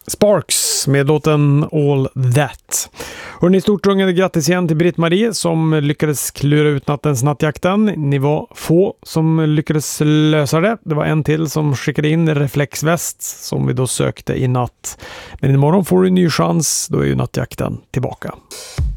Sparks med låten All That. Hörrni, stort rungande grattis igen till Britt-Marie som lyckades klura ut nattens nattjakten. Ni var få som lyckades lösa det. Det var en till som skickade in reflexväst som vi då sökte i natt. Men imorgon får du en ny chans, då är ju nattjakten tillbaka.